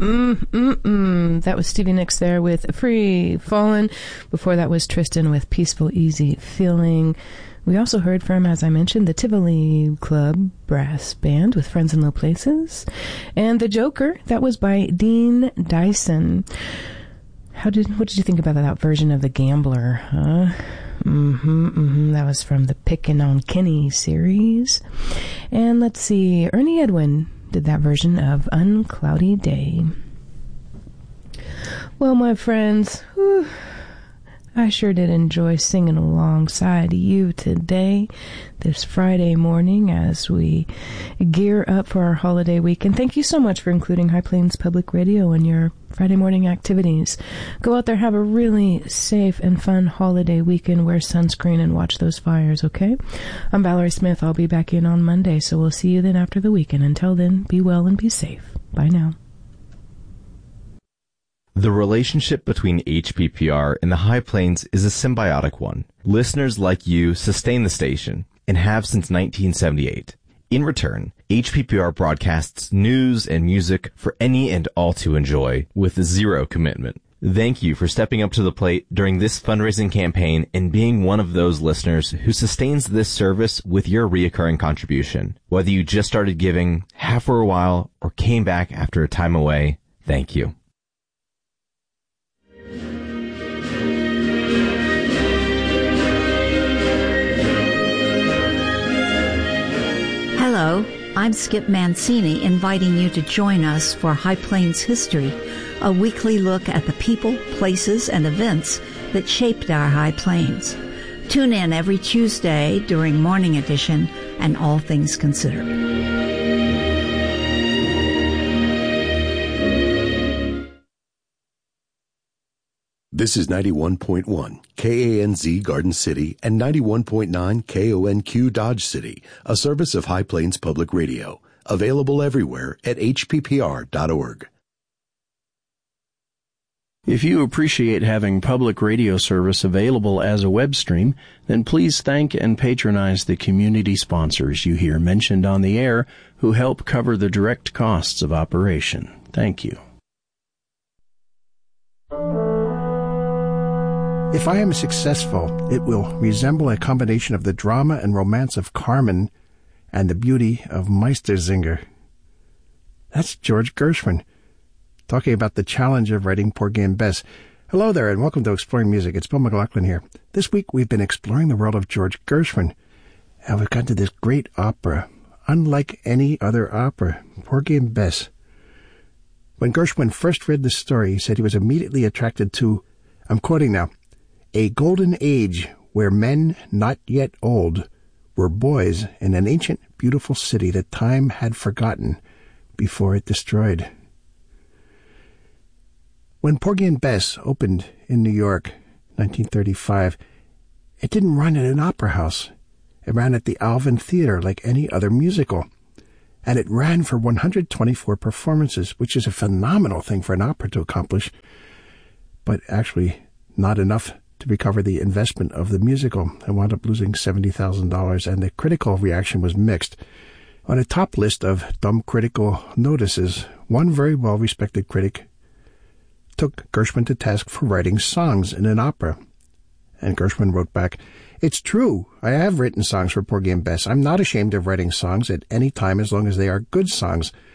That was Stevie Nicks there with Free Fallin'. Before that was Tristan with Peaceful Easy Feeling. We also heard from, as I mentioned, the Tivoli Club Brass Band with Friends in Low Places. And The Joker, that was by Dean Dyson. What did you think about that version of The Gambler, huh? That was from the Pickin' on Kenny series. And let's see, Ernie Edwin did that version of Uncloudy Day. Well, my friends, I sure did enjoy singing alongside you today, this Friday morning, as we gear up for our holiday weekend. Thank you so much for including High Plains Public Radio in your Friday morning activities. Go out there, have a really safe and fun holiday weekend, wear sunscreen, and watch those fires, okay? I'm Valerie Smith. I'll be back in on Monday, so we'll see you then after the weekend. Until then, be well and be safe. Bye now. The relationship between HPPR and the High Plains is a symbiotic one. Listeners like you sustain the station and have since 1978. In return, HPPR broadcasts news and music for any and all to enjoy with zero commitment. Thank you for stepping up to the plate during this fundraising campaign and being one of those listeners who sustains this service with your reoccurring contribution. Whether you just started giving, have for a while, or came back after a time away, thank you. Hello, I'm Skip Mancini, inviting you to join us for High Plains History, a weekly look at the people, places, and events that shaped our High Plains. Tune in every Tuesday during Morning Edition and All Things Considered. This is 91.1 KANZ Garden City and 91.9 KONQ Dodge City, a service of High Plains Public Radio, available everywhere at hppr.org. If you appreciate having public radio service available as a web stream, then please thank and patronize the community sponsors you hear mentioned on the air who help cover the direct costs of operation. Thank you. If I am successful, it will resemble a combination of the drama and romance of Carmen and the beauty of Meistersinger. That's George Gershwin, talking about the challenge of writing Porgy and Bess. Hello there, and welcome to Exploring Music. It's Bill McLaughlin here. This week we've been exploring the world of George Gershwin, and we've gotten to this great opera, unlike any other opera, Porgy and Bess. When Gershwin first read the story, he said he was immediately attracted to, I'm quoting now, a golden age where men not yet old were boys in an ancient, beautiful city that time had forgotten before it destroyed. When Porgy and Bess opened in New York, 1935, it didn't run in an opera house. It ran at the Alvin Theater like any other musical. And it ran for 124 performances, which is a phenomenal thing for an opera to accomplish, but actually not enough to recover the investment of the musical. I wound up losing $70,000, and the critical reaction was mixed. On a top list of dumb critical notices, one very well-respected critic took Gershwin to task for writing songs in an opera. And Gershwin wrote back, "It's true. I have written songs for Porgy and Bess. I'm not ashamed of writing songs at any time as long as they are good songs.